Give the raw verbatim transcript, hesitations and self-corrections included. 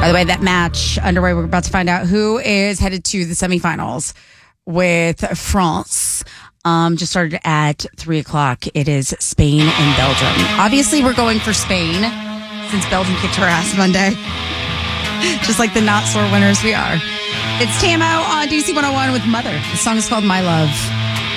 By the way, that match underway, we're about to find out who is headed to the semifinals with France. Um, just started at three o'clock. It is Spain and Belgium. Obviously, we're going for Spain since Belgium kicked her ass Monday. Just like the not sore winners we are. It's T M O on D C one oh one with Mother. The song is called My Love.